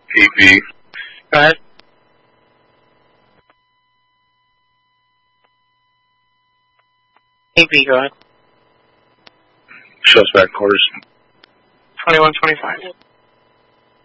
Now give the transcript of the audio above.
AP. Go ahead. AP, go ahead. Suspect quarters. 2125.